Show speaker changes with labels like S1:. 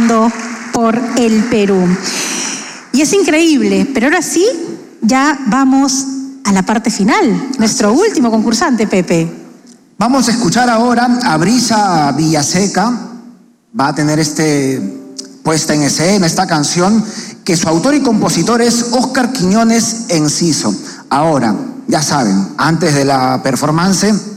S1: pasando por el Perú. Y es increíble, pero ahora sí, ya vamos a la parte final. Nuestro último concursante, Pepe.
S2: Vamos a escuchar ahora a Brisa Villaseca. Va a tener puesta en escena esta canción, que su autor y compositor es Óscar Quiñones Enciso. Ahora, ya saben, antes de la performance